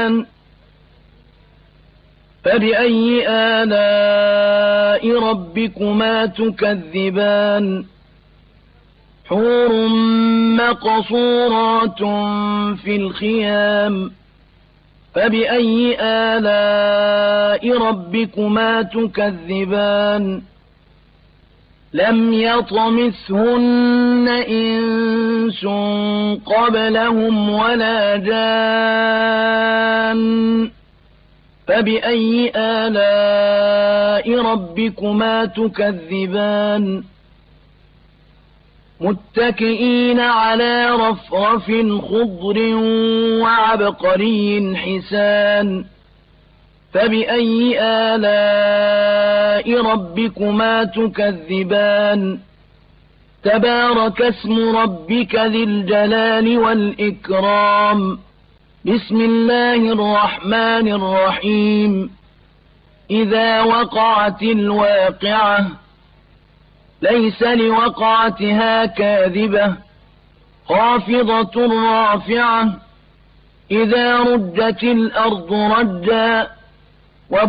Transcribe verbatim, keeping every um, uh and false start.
فبأي آلاء ربكما تكذبان حور مقصورات في الخيام فبأي آلاء ربكما تكذبان لم يطمثهن إنس قبلهم ولا جان فبأي آلاء ربكما تكذبان متكئين على رفرف خضر وعبقري حسان فبأي آلاء ربكما تكذبان تبارك اسم ربك ذي الجلال والإكرام بسم الله الرحمن الرحيم إذا وقعت الواقعة ليس لوقعتها كاذبة خافضة رافعة إذا رجت الأرض رجا